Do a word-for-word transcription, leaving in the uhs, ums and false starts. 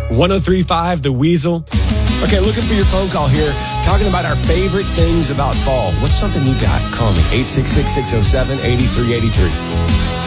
one oh three point five The Weasel. Okay, looking for your phone call here, talking about our favorite things about fall. What's something you got? Call me, eight six six, six oh seven, eight three eight three.